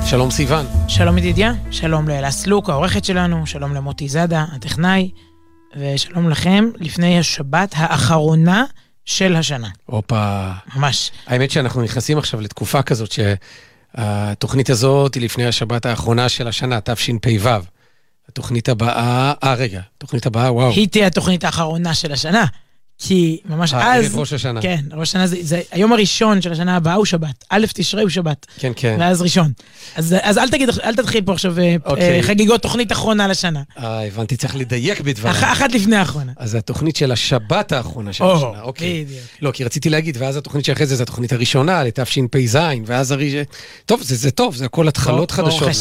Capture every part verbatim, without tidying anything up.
שלום סיוון. שלום ידידיה, שלום לאלס לוק, העורכת שלנו, שלום למוטי זאדה, הטכנאי, ושלום לכם לפני השבת האחרונה של השנה. אופה. ממש. האמת שאנחנו נכנסים עכשיו לתקופה כזאת שהתוכנית הזאת היא לפני השבת האחרונה של השנה, תשפ"ו. התוכנית הבאה, אה רגע, התוכנית הבאה, וואו. היא תהיה התוכנית האחרונה של השנה. כי ממש אז... ערב ראש השנה. כן, ראש השנה זה, זה היום הראשון של השנה הבאה הוא שבת. א' תשרי הוא שבת. כן, כן. ואז ראשון. אז, אז אל תגיד, אל תתחיל פה עכשיו אוקיי. חגיגות תוכנית אחרונה לשנה. אה, הבנתי, צריך לדייק בדברים. אח, אחת לפני האחרונה. אז התוכנית של השבת האחרונה של או, השנה, אוקיי. בדיוק. לא, כי רציתי להגיד, ואז התוכנית שאחרי זה, זה התוכנית הראשונה, לתשפ"ז, ואז הרי... טוב, זה, זה טוב, זה הכל התחלות חדשות.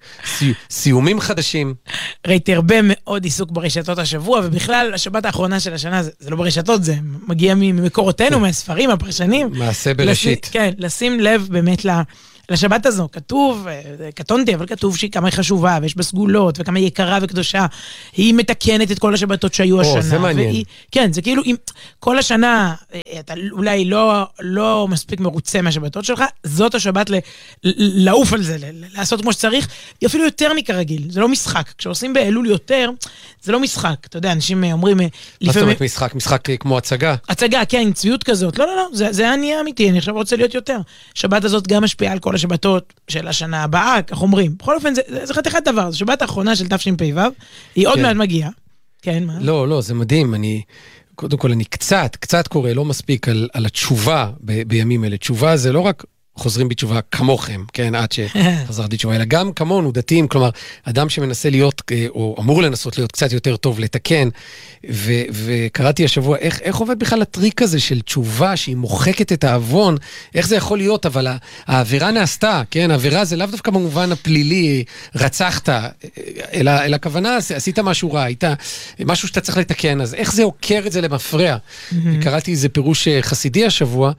סיומים חדשים. ראיתי הרבה מאוד עיסוק ברשתות השבוע, ובכלל, השבת האחרונה של השנה, זה, זה לא ברשתות, זה מגיע ממקורותינו, מהספרים, הפרשנים. מעשה בראשית. כן, לשים לב באמת לשבת הזו. כתוב, קטונתי, אבל כתוב שהיא כמה היא חשובה, ויש בה סגולות, וכמה היא יקרה וקדושה. היא מתקנת את כל השבתות שהיו השנה. או, זה מעניין. כן, זה כאילו, כל השנה, אתה אולי לא, לא מספיק מרוצה מהשבתות שלך, זאת השבת לעוף על זה, לעשות כמו שצריך, היא אפילו יותר מכרגיל, זה לא משחק. כשעושים באלול יותר, זה לא משחק. אתה יודע, אנשים אומרים... מה זאת אומרת משחק? משחק כמו הצגה? הצגה, כן, עם צביעות כזאת. לא, לא, לא, זה, זה אני אמיתי, אני עכשיו רוצה להיות יותר. שבת הזאת גם משפיעה על כל השבתות של השנה הבאה, כך אומרים. בכל אופן, זה, זה, זה חתיכת דבר. שבת האחרונה של תשפ"ו, היא עוד מעט מגיעה. כן, מה? לא, לא, זה מדהים. אני, קודם כל, אני קצת, קצת קורא, לא מספיק על, על התשובה ב, בימים אלה. תשובה זה לא רק חוזרים בתשובה כמוכם, כן, עד שחזרתי בתשובה, אלא גם כמונו, דתיים, כלומר, אדם שמנסה להיות, או אמור לנסות להיות קצת יותר טוב, לתקן, ו- וקראתי השבוע, איך, איך עובד בכלל הטריק הזה של תשובה, שהיא מוחקת את האבון, איך זה יכול להיות, אבל העבירה נעשתה, כן, העבירה זה לאו דווקא במובן הפלילי, רצחת, אלא, אלא הכוונה, עשית משהו רע, היית משהו שאתה צריך לתקן, אז איך זה עוקר את זה למפרע? קראתי איזה פירוש חסידי השבוע,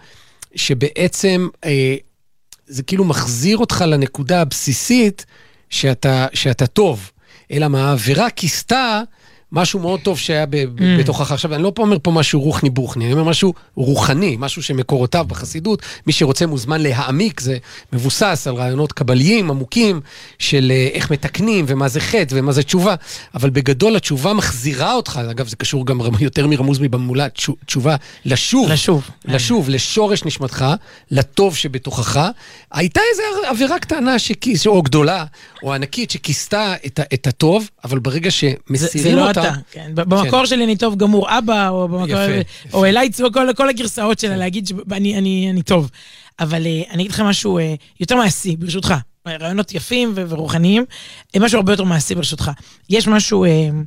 שבעצם אה, זה כאילו מחזיר אותך לנקודה הבסיסית שאתה, שאתה טוב. אלא מה, העבירה כיסתה משהו מאוד טוב שהיה ב- mm. בתוכך. עכשיו, אני לא פה אומר פה משהו רוחני בוכני, אני אומר משהו רוחני, משהו שמקורותיו בחסידות. מי שרוצה מוזמן להעמיק, זה מבוסס על רעיונות קבליים, עמוקים, של איך מתקנים, ומה זה חטא, ומה זה תשובה. אבל בגדול, התשובה מחזירה אותך, אגב, זה קשור גם יותר מרמוז מבמולה, תשובה, לשוב. לשוב. לשוב, לשורש נשמתך, לטוב שבתוכך. הייתה איזו עבירה קטנה, שכיס, או גדולה, או ענקית, שכיסתה את, את הטוב, אבל ברגע שמסירים אותה... כן. במקור שלי אני טוב גמור אבא, או במקור, או אליי, כל הגרסאות שלה להגיד שאני אני, אני טוב. אבל אני אגיד לך משהו יותר מעשי, ברשותך. רעיונות יפים ורוחניים, משהו הרבה יותר מעשי ברשותך. יש משהו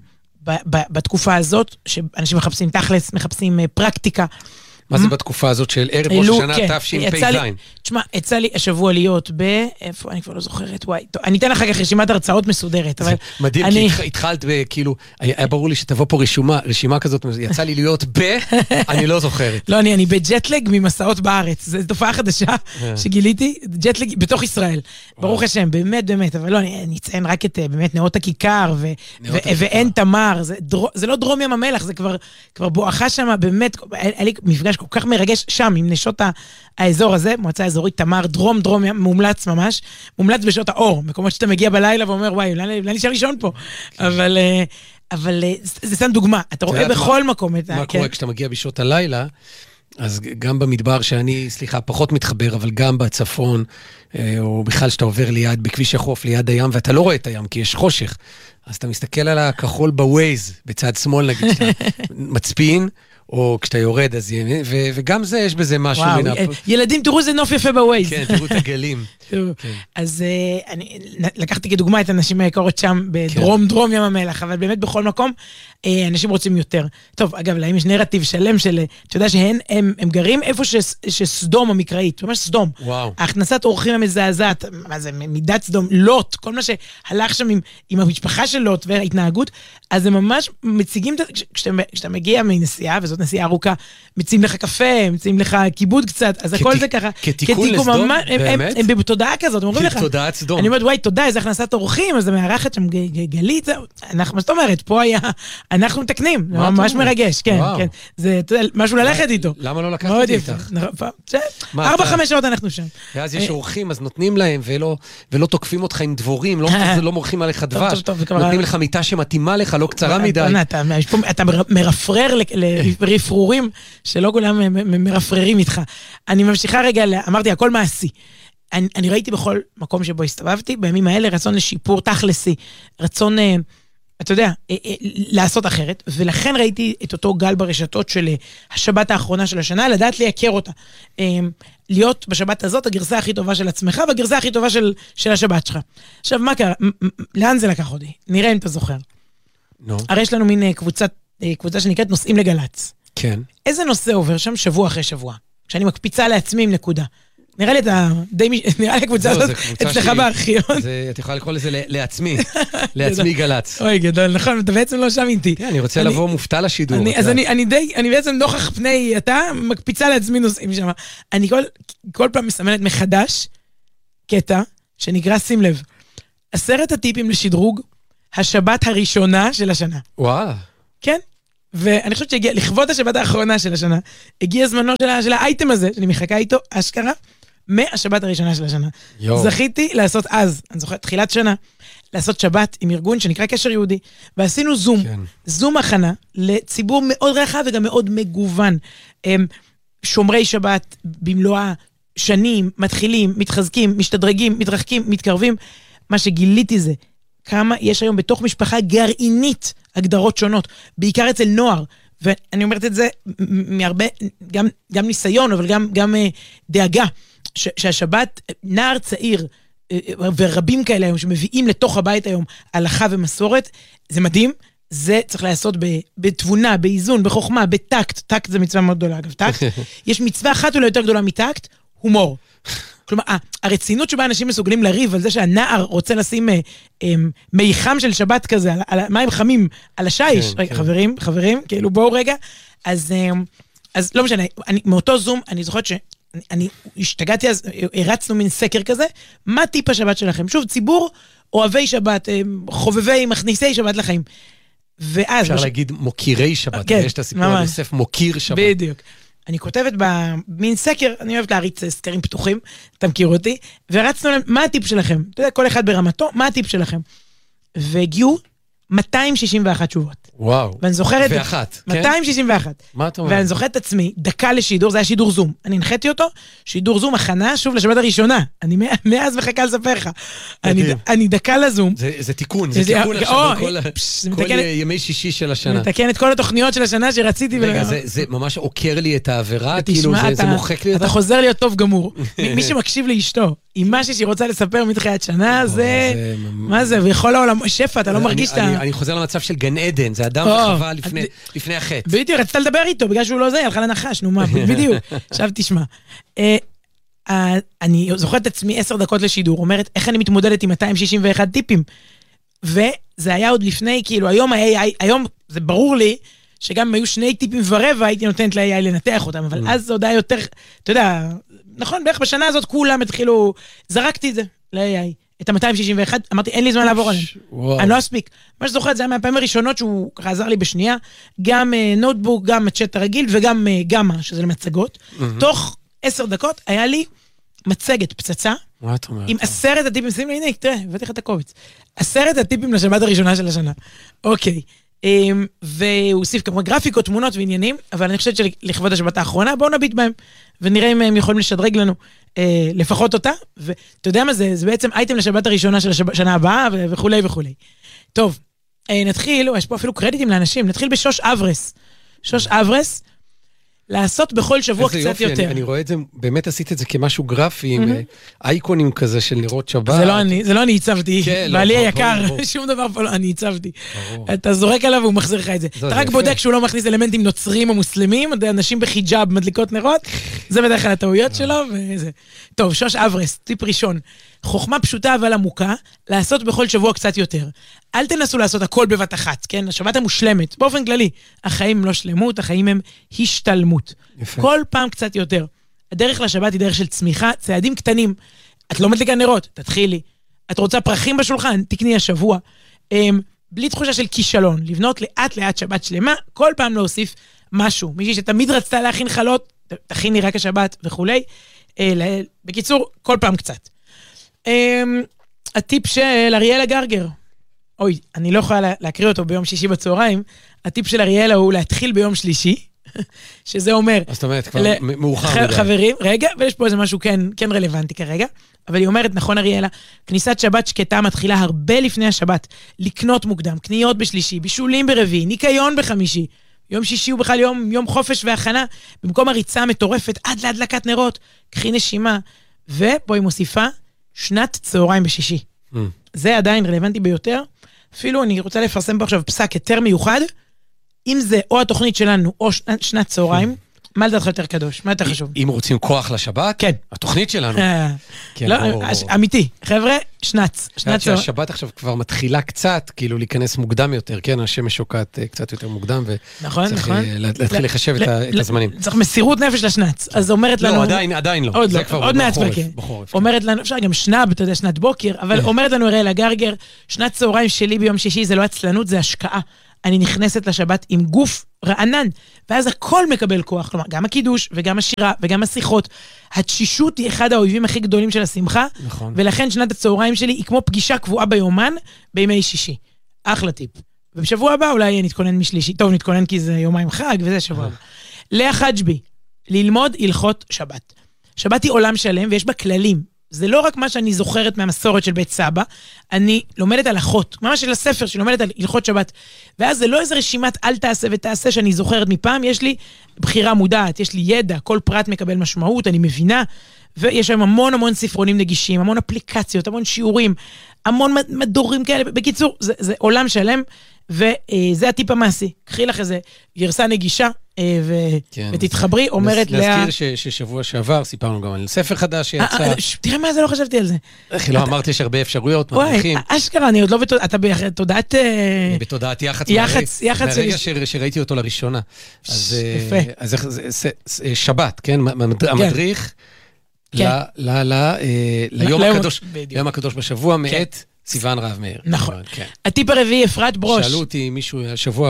בתקופה הזאת, שאנשים מחפשים תכלס, מחפשים פרקטיקה, מה זה בתקופה הזאת של ערב ראש השנה תשפ"ז? תשמע, יצא לי השבוע להיות ב... איפה? אני כבר לא זוכרת, וואי. אני אתן אחר כך רשימת הרצאות מסודרת, אבל... מדהים, כי התחלת כאילו, היה ברור לי שתבוא פה רשימה כזאת, יצא לי להיות ב... אני לא זוכרת. לא, אני בג'טלג ממסעות בארץ. זו תופעה חדשה שגיליתי, ג'טלג בתוך ישראל. ברוך השם, באמת, באמת, אבל לא, אני אציין רק את באמת נאות הכיכר, ואין תמר, זה לא דרום ים המלח, זה כבר בואכה שם, באמת, היה לי מפגש כל כך מרגש שם, עם נשות האזור הזה, מועצה אזורית תמר, דרום, דרום, מומלץ ממש, מומלץ בשעות האור, מקומות שאתה מגיע בלילה ואומר, וואי, לאן נשאר לישון פה? אבל, אבל זה סתם דוגמה, אתה רואה בכל מקום את ה... מה קורה כשאתה מגיע בשעות הלילה, אז גם במדבר שאני, סליחה, פחות מתחבר, אבל גם בצפון, או בכלל שאתה עובר ליד, בכביש החוף, ליד הים, ואתה לא רואה את הים, כי יש חושך, אז אתה מסתכל על הכחול בווייז, בצד שמאל נגיד, שאתה מצפין, או כשאתה יורד, אז ו- וגם זה, יש בזה משהו. וואו, מן... ילדים, תראו איזה נוף יפה בווייז. כן, תראו את הגלים. כן. אז uh, אני לקחתי כדוגמה את הנשים היקרות שם, בדרום, כן. דרום ים המלח, אבל באמת בכל מקום, uh, אנשים רוצים יותר. טוב, אגב, להם יש נרטיב שלם של, אתה יודע שהן, הם, הם גרים איפה ש, שסדום המקראית, ממש סדום. וואו. ההכנסת אורחים המזעזעת, מה זה, מידת סדום, לוט, כל מה שהלך שם עם, עם המשפחה של לוט וההתנהגות, אז הם ממש מציגים, כשאתה, כשאתה מגיע מנסיעה, וזאת נסיעה ארוכה, מציעים לך קפה, מציעים לך כיבוד קצת, אז הכל זה ככה. כתיקון לסדום, באמת? הם תודעה כזאת, אומרים לך. תודעת סדום. אני אומרת, וואי, תודה, איזה הכנסת אורחים, אז המארחת שם גלית, מה זאת אומרת, פה היה, אנחנו מתקנים, ממש מרגש, כן, כן. זה משהו ללכת איתו. למה לא לקחתי איתך? ארבע, חמש שעות אנחנו שם. ואז יש אורחים, אז נותנים להם, ולא תוקפים אותך עם דבורים, לא מורחים עליך דבש, נותנים לך מיטה שמתאימה לך, לא קצרה מדי. אתה מרפרר לרפרורים, שלא כולם מרפררים איתך. אני ממשיכה רגע, אמרתי, הכל מעשי. אני, אני ראיתי בכל מקום שבו הסתובבתי, בימים האלה רצון לשיפור תכלסי, רצון, אה, אתה יודע, אה, אה, לעשות אחרת, ולכן ראיתי את אותו גל ברשתות של אה, השבת האחרונה של השנה, לדעת לייקר אותה. אה, להיות בשבת הזאת הגרסה הכי טובה של עצמך, והגרסה הכי טובה של, של השבת שלך. עכשיו, מה קרה? מ- מ- לאן זה לקח אותי? נראה אם אתה זוכר. No. הרי יש לנו מין אה, קבוצה, אה, קבוצה שנקראת נושאים לגלץ. כן. איזה נושא עובר שם שבוע אחרי שבוע? כשאני מקפיצה לעצמי עם נקודה. נראה לי את ה... נראה לי הקבוצה הזאת אצלך בארכיון. את יכולה לקרוא לזה לעצמי, לעצמי גלץ. אוי, גדול, נכון, אתה בעצם לא שם איתי. אני רוצה לבוא מופתע לשידור. אז אני די, אני בעצם נוכח פני, אתה מקפיצה לעצמי נושאים שם. אני כל פעם מסמנת מחדש קטע שנקרא, שים לב, עשרת הטיפים לשדרוג השבת הראשונה של השנה. וואו. כן. ואני חושבת שהגיע, לכבוד השבת האחרונה של השנה, הגיע זמנו של, של האייטם הזה, שאני מחכה איתו, אשכרה, מהשבת הראשונה של השנה. יו. זכיתי לעשות אז, אני זוכר, תחילת שנה, לעשות שבת עם ארגון שנקרא קשר יהודי, ועשינו זום, כן. זום הכנה לציבור מאוד רחב וגם מאוד מגוון. שומרי שבת במלואה, שנים, מתחילים, מתחזקים, משתדרגים, מתרחקים, מתקרבים. מה שגיליתי זה, כמה יש היום בתוך משפחה גרעינית הגדרות שונות, בעיקר אצל נוער, ואני אומרת את זה מהרבה, גם, גם ניסיון, אבל גם, גם דאגה, ש, שהשבת, נער צעיר, ורבים כאלה היום, שמביאים לתוך הבית היום, הלכה ומסורת, זה מדהים, זה צריך לעשות בתבונה, באיזון, בחוכמה, בטקט, טקט זה מצווה מאוד גדולה, אגב, טקט, יש מצווה אחת אולי יותר גדולה מטקט, הומור. כלומר, הרצינות שבה אנשים מסוגלים לריב על זה שהנער רוצה לשים אה, אה, מיחם של שבת כזה, על, על מים חמים, על השיש. כן, רגע, כן. חברים, חברים, כאילו בואו רגע. אז, אה, אז לא משנה, אני, מאותו זום, אני זוכרת שאני אני השתגעתי אז, הרצנו מין סקר כזה, מה טיפ השבת שלכם? שוב, ציבור אוהבי שבת, אה, חובבי, מכניסי שבת לחיים. ואז... אפשר מש... להגיד מוקירי שבת, כן, יש את הסיפור על יוסף מוקיר שבת. בדיוק. אני כותבת במין סקר, אני אוהבת להריץ סקרים פתוחים, אתה מכיר אותי, ורצנו להם, מה הטיפ שלכם? אתה יודע, כל אחד ברמתו, מה הטיפ שלכם? והגיעו מאתיים שישים ואחת תשובות. וואו. ואני זוכרת... ואחת, כן? מאתיים שישים ואחת. מה אתה אומר? ואני זוכרת את עצמי, דקה לשידור, זה היה שידור זום. אני הנחיתי אותו, שידור זום, הכנה, שוב לשבת הראשונה. אני מאז מחכה לספר לך. אני, אני דקה לזום. זה, זה תיקון, זה, זה תיקון עכשיו כל, פש, כל מתקן, ימי שישי של השנה. מתקן את כל התוכניות של השנה שרציתי. רגע, ולה... זה, זה ממש עוקר לי את העבירה, כאילו זה, אתה, זה מוחק לי אותה. אתה חוזר להיות טוב גמור. מי שמקשיב לאשתו, עם משהו שהיא רוצה לספר מתחילת שנה, זה... מה זה? ויכול העולם... שפע, אתה לא מרגיש את ה... אני חוזר למצב של גן עדן, זה אדם וחווה לפני החטא. בדיוק, רצית לדבר איתו, בגלל שהוא לא זה, הלכה לנחש, נו מה, בדיוק. עכשיו תשמע. אני זוכרת את עצמי עשר דקות לשידור, אומרת, איך אני מתמודדת עם מאתיים שישים ואחת טיפים? וזה היה עוד לפני, כאילו, היום ה-איי איי, היום זה ברור לי, שגם אם היו שני טיפים ורבע, הייתי נותנת ל-איי איי לנתח אותם, אבל אז זה עוד היה יותר, אתה יודע, נכון, בערך בשנה הזאת כולם התחילו, זרקתי את זה ל-איי איי, את ה-מאתיים שישים ואחת, אמרתי, אין לי זמן לעבור עליהם. אני לא אספיק. מה שזוכרת, זה היה מהפעמים הראשונות שהוא עזר לי בשנייה, גם נוטבוק, גם הצ'אט הרגיל, וגם גמה, שזה למצגות. תוך עשר דקות היה לי מצגת פצצה, עם עשרת הטיפים, שים לי, הנה, תראה, הבאתי לך את הקובץ. עשרת הטיפים לשבת הראשונה של השנה. אוקיי. והוא הוסיף כמובן גרפיקות, תמונות ועניינים, אבל אני חושבת שלכבוד השבת האחרונה, בואו נביט בהם, ונראה אם הם יכולים לשדרג לנו לפחות אותה, ואתה יודע מה זה, זה בעצם אייטם לשבת הראשונה של השנה הבאה, וכו' וכו'. טוב, נתחיל, יש פה אפילו קרדיטים לאנשים, נתחיל בשוש אברס. שוש אברס, לעשות בכל שבוע קצת יופי, יותר. אני, אני רואה את זה, באמת עשית את זה כמשהו גרפי, עם mm-hmm. אייקונים כזה של לראות שבת. זה לא אני, זה לא אני הצבתי, כן, בעלי לא, היקר, בוא, בוא. שום דבר פה לא, אני הצבתי. ברור. אתה זורק עליו והוא מחזיר לך את זה. זה אתה רק יפה. בודק שהוא לא מכניס אלמנטים נוצרים או מוסלמים, אנשים בחיג'אב מדליקות נרות, זה בדרך כלל הטעויות שלו, וזה. טוב, שוש אברס, טיפ ראשון. חוכמה פשוטה אבל עמוקה, לעשות בכל שבוע קצת יותר. אל תנסו לעשות הכל בבת אחת, כן? השבת המושלמת, באופן כללי. החיים הם לא שלמות, החיים הם השתלמות. יפה. כל פעם קצת יותר. הדרך לשבת היא דרך של צמיחה, צעדים קטנים. את לא מדליקה נרות, תתחילי. את רוצה פרחים בשולחן, תקני השבוע. בלי תחושה של כישלון, לבנות לאט לאט שבת שלמה, כל פעם להוסיף משהו. מישהי שתמיד רצתה להכין חלות, תכיני רק השבת וכולי. בקיצור, כל פעם קצת. הטיפ של אריאלה גרגר, אוי, אני לא יכולה להקריא אותו ביום שישי בצהריים, הטיפ של אריאלה הוא להתחיל ביום שלישי, שזה אומר... אז זאת אומרת, כבר מאוחר מדי. חברים, רגע, ויש פה איזה משהו כן רלוונטי כרגע, אבל היא אומרת, נכון אריאלה, כניסת שבת שקטה מתחילה הרבה לפני השבת, לקנות מוקדם, קניות בשלישי, בישולים ברביעי, ניקיון בחמישי, יום שישי הוא בכלל יום, יום חופש והכנה, במקום הריצה מטורפת עד להדלקת נרות, קחי נשימה, ופה היא מוסיפה שנת צהריים בשישי. Mm. זה עדיין רלוונטי ביותר, אפילו אני רוצה לפרסם פה עכשיו פסק יותר מיוחד, אם זה או התוכנית שלנו או שנת, שנת צהריים, מה לדעתך יותר קדוש? מה יותר חשוב? אם רוצים כוח לשבת? כן. התוכנית שלנו. כן, לא, אמיתי. חבר'ה, שנץ. שנת צהריים. השבת עכשיו כבר מתחילה קצת, כאילו להיכנס מוקדם יותר, כן? השמש שוקעת קצת יותר מוקדם, וצריך להתחיל לחשב את הזמנים. צריך מסירות נפש לשנץ. אז אומרת לנו... לא, עדיין, עדיין לא. עוד לא, עוד מעט בחורף. אומרת לנו, אפשר גם שנב, אתה יודע, שנת בוקר, אבל אומרת לנו אריאלה גרגר, שנת צהריים שלי ביום שישי זה לא עצלנות, זה השקעה. אני נכנסת לשבת עם גוף רענן, ואז הכל מקבל כוח, כלומר, גם הקידוש וגם השירה וגם השיחות. התשישות היא אחד האויבים הכי גדולים של השמחה, נכון. ולכן שנת הצהריים שלי היא כמו פגישה קבועה ביומן בימי שישי. אחלה טיפ. ובשבוע הבא אולי נתכונן משלישי, טוב, נתכונן כי זה יומיים חג וזה שבוע הבא. לאה חג'בי, ללמוד הלכות שבת. שבת היא עולם שלם ויש בה כללים. זה לא רק מה שאני זוכרת מהמסורת של בית סבא, אני לומדת הלכות, ממש של הספר שלומדת על הלכות שבת, ואז זה לא איזה רשימת אל תעשה ותעשה שאני זוכרת מפעם, יש לי בחירה מודעת, יש לי ידע, כל פרט מקבל משמעות, אני מבינה, ויש שם המון המון ספרונים נגישים, המון אפליקציות, המון שיעורים, המון מדורים כאלה, בקיצור, זה, זה עולם שלם, וזה הטיפ המעשי. קחי לך איזה גרסה נגישה, ו... כן. ותתחברי, אומרת לאה... להזכיר ש... ששבוע שעבר סיפרנו גם על ספר חדש שיצא. תראה מה זה, לא חשבתי על זה. איך לא אמרתי יש הרבה אפשרויות, מדריכים. וואי, אשכרה, אני עוד לא בתודעת... אתה בתודעת... בתודעת יח"צ. יח"צ, יח"צ. מהרגע שראיתי אותו לראשונה. אז שבת, כן? המדריך ליום הקדוש בשבוע מאת... סיוון רב מאיר. נכון. הטיפ הרביעי, אפרת ברוש. שאלו אותי מישהו השבוע,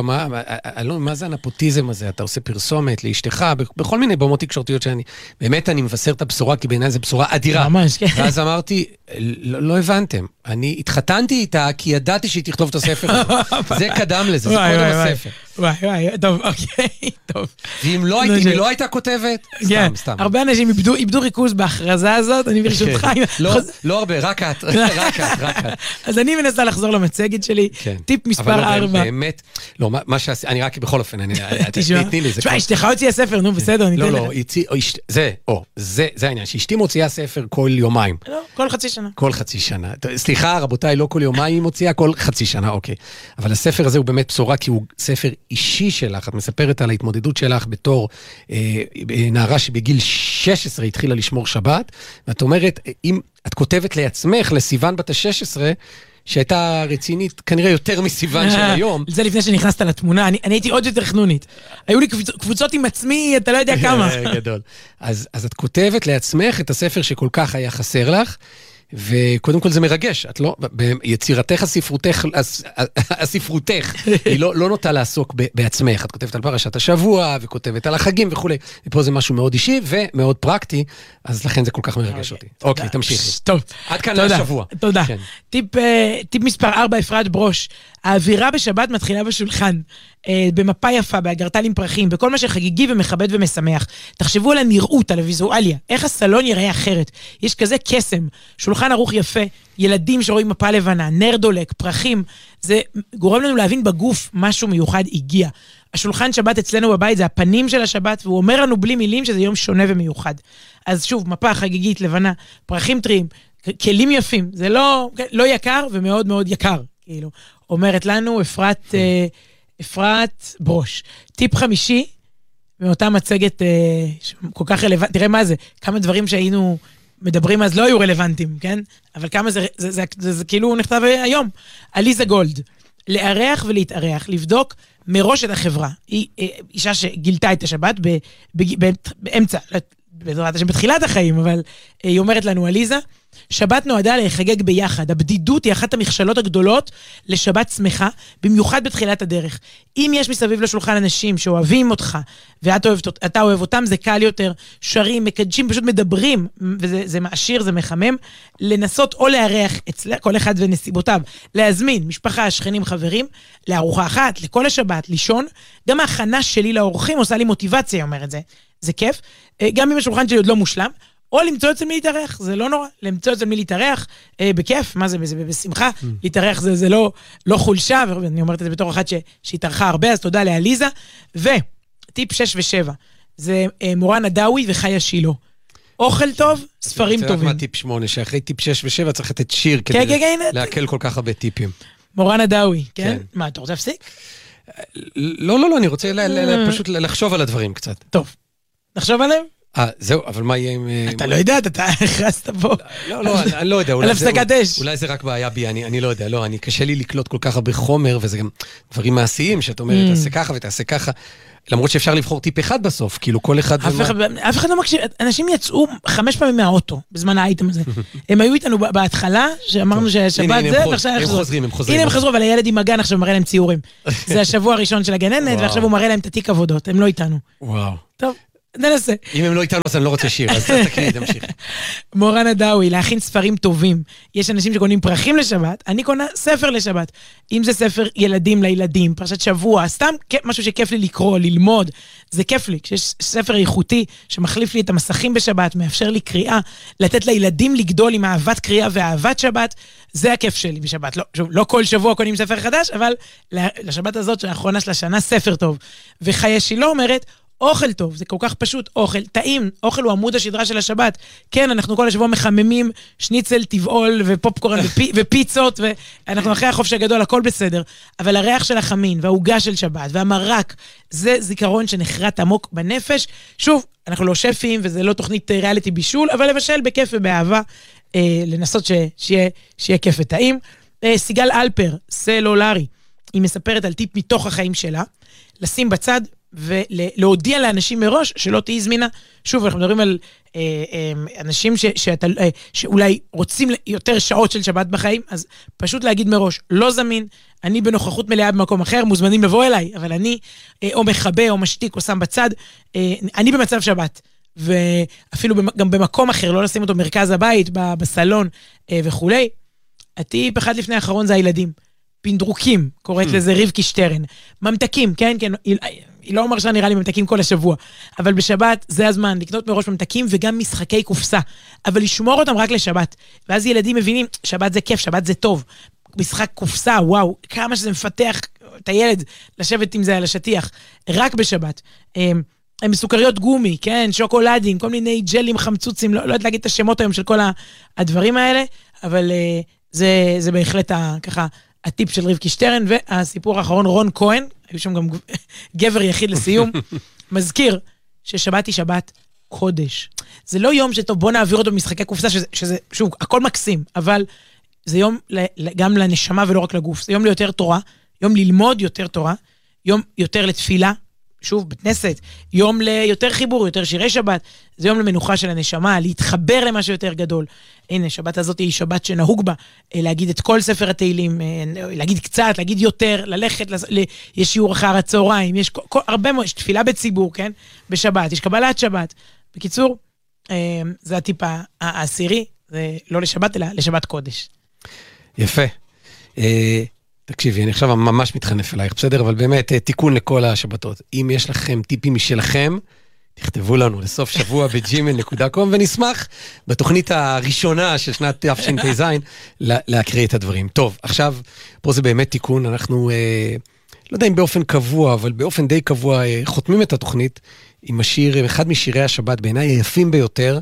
מה זה הנפוטיזם הזה? אתה עושה פרסומת לאשתך, בכל מיני במות תקשורתיות שאני, באמת אני מבשר את הבשורה, כי בעיניי זו בשורה אדירה. ממש, כן. ואז אמרתי, לא הבנתם. אני התחתנתי איתה, כי ידעתי שהיא תכתוב את הספר הזה. זה קדם לזה, זה קודם הספר. וואי, וואי, טוב, אוקיי, טוב. ואם לא הייתה כותבת, סתם, סתם. הרבה אנשים איבדו ריכוז בהכרזה הזאת, אני ברשותך. לא הרבה, רק את, רק את, רק את. אז אני מנסה לחזור למצגת שלי, טיפ מספר ארבע. אבל באמת, לא, מה שעשי, אני רק בכל אופן, תתני לי. תשמע, אשתך הוציאה ספר, נו, בסדר, ניתן לך. לא, לא, זה, או, זה העניין, שאשתי מוציאה ספר כל יומיים. לא, כל חצי שנה. כל חצי שנה. סליחה, רבותיי, לא כל יומיים היא מוציאה, כל חצי שנה, אוקיי. אבל הספר הזה הוא באמת בשורה, כי הוא ספר אישי שלך. את מספרת על ההתמודדות שלך בתור נערה שבגיל שש עשרה התחילה לשמור שבת, ואת אומרת, אם את כותבת לעצמך, לסיוון בת ה-שש עשרה, שהייתה רצינית, כנראה יותר מסיוון של היום. זה לפני שנכנסת לתמונה, אני הייתי עוד יותר חנונית. היו לי קבוצות עם עצמי, אתה לא יודע כמה. גדול. אז את כותבת לעצמך את הספר שכל כך היה חסר לך, וקודם כל זה מרגש, את לא, ביצירתך הספרותך, הספרותך, היא לא, לא נוטה לעסוק בעצמך, את כותבת על פרשת השבוע, וכותבת על החגים וכו'. ופה זה משהו מאוד אישי ומאוד פרקטי, אז לכן זה כל כך מרגש אותי. אוקיי, תמשיכי. טוב. עד כאן לשבוע. תודה. טיפ מספר ארבע, אפרת ברוש. האווירה בשבת מתחילה בשולחן, במפה יפה, באגרטל עם פרחים, בכל מה שחגיגי ומכבד ומשמח. תחשבו על הנראות, על הוויזואליה, איך הסלון ייראה אחרת. יש כזה קסם, שולחן ערוך יפה, ילדים שרואים מפה לבנה, נר דולק, פרחים, זה גורם לנו להבין בגוף משהו מיוחד הגיע. השולחן שבת אצלנו בבית זה הפנים של השבת, והוא אומר לנו בלי מילים שזה יום שונה ומיוחד. אז שוב, מפה חגיגית, לבנה, פרחים טריים, כלים יפים, זה לא, לא יקר ומאוד מאוד יקר, כאילו. אומרת לנו אפרת, אפרת ברוש. טיפ חמישי, מאותה מצגת כל כך רלוונטית, תראה מה זה, כמה דברים שהיינו מדברים אז לא היו רלוונטיים, כן? אבל כמה זה, זה, זה, זה, זה כאילו נכתב היום. עליזה גולד, לארח ולהתארח, לבדוק מראש את החברה. היא אישה שגילתה את השבת באמצע, בעזרת השם בתחילת החיים, אבל היא אומרת לנו, עליזה, שבת נועדה להחגג ביחד. הבדידות היא אחת המכשלות הגדולות לשבת שמחה, במיוחד בתחילת הדרך. אם יש מסביב לשולחן אנשים שאוהבים אותך, ואתה אוהב, אוהב אותם, זה קל יותר, שרים, מקדשים, פשוט מדברים, וזה זה מעשיר, זה מחמם, לנסות או לארח אצלה, כל אחד ונסיבותיו, להזמין משפחה, שכנים, חברים, לארוחה אחת, לכל השבת, לישון. גם ההכנה שלי לאורחים עושה לי מוטיבציה, אומר את זה. זה כיף. גם אם השולחן שלי עוד לא מושלם, או למצוא אצל מי להתארח, זה לא נורא. למצוא אצל מי להתארח, אה, בכיף, מה זה, זה בשמחה. Mm. להתארח זה, זה לא, לא חולשה, ואני אומרת את זה בתור אחת ש, שהתארחה הרבה, אז תודה לאליזה. וטיפ שש ושבע, זה אה, מורן עדאוי וחיה שילה. אוכל טוב, ספרים טובים. זה רק מהטיפ שמונה, שאחרי טיפ שש ושבע צריך לתת שיר כדי כן, כן, להקל כל כך הרבה טיפים. מורן עדאוי, כן? כן. מה, אתה רוצה להפסיק? לא, לא, לא, אני רוצה ל- ל- פשוט לחשוב על הדברים קצת. טוב, לחשוב עליהם? אה, זהו, אבל מה יהיה עם... אתה לא יודע, אתה הכרסת פה. לא, לא, אני לא יודע. על הפסקת אש. אולי זה רק בעיה בי, אני לא יודע, לא, אני קשה לי לקלוט כל כך הרבה חומר, וזה גם דברים מעשיים, שאת אומרת, תעשה ככה ותעשה ככה, למרות שאפשר לבחור טיפ אחד בסוף, כאילו כל אחד... אף אחד לא מקשיב, אנשים יצאו חמש פעמים מהאוטו, בזמן האייטם הזה. הם היו איתנו בהתחלה, שאמרנו ששבת זה, ועכשיו הם חוזרים, הם חוזרים. הנה הם חזרו, אבל הילד עם הגן עכשיו מראה להם ציורים. זה השבוע הראשון של הגננת, ועכשיו הוא מראה להם את התיק עבודות, הם לא איתנו. וואו. טוב. ננסה. אם הם לא איתנו, אז אני לא רוצה שיר, אז תקריא, תמשיך. מורן עדאוי, להכין ספרים טובים. יש אנשים שקונים פרחים לשבת, אני קונה ספר לשבת. אם זה ספר ילדים לילדים, פרשת שבוע, סתם משהו שכיף לי לקרוא, ללמוד, זה כיף לי. כשיש ספר איכותי שמחליף לי את המסכים בשבת, מאפשר לי קריאה, לתת לילדים לגדול עם אהבת קריאה ואהבת שבת, זה הכיף שלי בשבת. לא, שוב, לא כל שבוע קונים ספר חדש, אבל לשבת הזאת, שהאחרונה של השנה, ספר טוב. וחיה שילה אומרת, אוכל טוב, זה כל כך פשוט, אוכל, טעים, אוכל הוא עמוד השדרה של השבת. כן, אנחנו כל השבוע מחממים שניצל, טבעול ופופקורן ופי, ופיצות, ואנחנו אחרי החופש הגדול, הכל בסדר. אבל הריח של החמין והעוגה של שבת והמרק, זה זיכרון שנחרט עמוק בנפש. שוב, אנחנו לא שפים, וזה לא תוכנית ריאליטי בישול, אבל לבשל בכיף ובאהבה, אה, לנסות ש, שיהיה, שיהיה כיף וטעים. אה, סיגל אלפר, סלולרי, היא מספרת על טיפ מתוך החיים שלה, לשים בצד, ולהודיע לאנשים מראש שלא תהי זמינה. שוב, אנחנו מדברים על אה, אה, אנשים ש, שאתה, אה, שאולי רוצים יותר שעות של שבת בחיים, אז פשוט להגיד מראש, לא זמין, אני בנוכחות מלאה במקום אחר, מוזמנים לבוא אליי, אבל אני אה, או מחבא או משתיק או שם בצד, אה, אני במצב שבת, ואפילו גם במקום אחר, לא לשים אותו במרכז הבית, בסלון אה, וכולי. הטיפ אחד לפני האחרון זה הילדים. פינדרוקים, קוראת לזה רבקי שטרן. ממתקים, כן, כן, היא לא מרשה נראה לי ממתקים כל השבוע, אבל בשבת זה הזמן לקנות מראש ממתקים וגם משחקי קופסה, אבל לשמור אותם רק לשבת. ואז ילדים מבינים, שבת זה כיף, שבת זה טוב. משחק קופסה, וואו, כמה שזה מפתח את הילד לשבת עם זה על השטיח, רק בשבת. הם מסוכריות גומי, כן, שוקולדים, כל מיני ג'לים חמצוצים, לא, לא יודעת להגיד את השמות היום של כל הדברים האלה, אבל זה, זה בהחלט ככה, הטיפ של רבקי שטרן, והסיפור האחרון, רון כהן, היו שם גם גבר יחיד לסיום, מזכיר ששבת היא שבת קודש. זה לא יום שטוב, בוא נעביר אותו במשחקי קופסה, שזה, שזה שוב, הכל מקסים, אבל זה יום גם לנשמה ולא רק לגוף. זה יום ליותר תורה, יום ללמוד יותר תורה, יום יותר לתפילה, שוב, בכנסת, יום ליותר חיבור, יותר שירי שבת, זה יום למנוחה של הנשמה, להתחבר למה שיותר גדול. הנה, שבת הזאת היא שבת שנהוג בה, להגיד את כל ספר התהילים, להגיד קצת, להגיד יותר, ללכת, יש שיעור אחר הצהריים, יש כל, הרבה מאוד, יש תפילה בציבור, כן? בשבת, יש קבלת שבת. בקיצור, זה הטיפ העשירי, זה לא לשבת, אלא לשבת קודש. יפה. תקשיבי, אני עכשיו ממש מתחנף אלייך, בסדר? אבל באמת, תיקון לכל השבתות. אם יש לכם טיפים משלכם, תכתבו לנו לסוף שבוע ב-ג'ימייל נקודה קום, ונשמח בתוכנית הראשונה של שנת תשפ"ז להקריא את הדברים. טוב, עכשיו, פה זה באמת תיקון, אנחנו, אה, לא יודע אם באופן קבוע, אבל באופן די קבוע, אה, חותמים את התוכנית עם השיר, אחד משירי השבת, בעיניי היפים ביותר,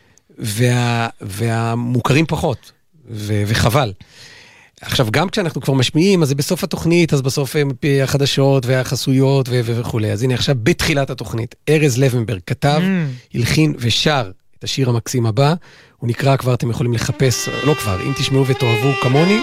וה, והמוכרים פחות, ו, וחבל. עכשיו, גם כשאנחנו כבר משמיעים, אז זה בסוף התוכנית, אז בסוף החדשות והחסויות וכו'. אז הנה עכשיו, בתחילת התוכנית, ארז לבנברג כתב, הלחין ושר את השיר המקסים הבא, הוא נקרא כבר, אתם יכולים לחפש, לא כבר, אם תשמעו ותאהבו כמוני,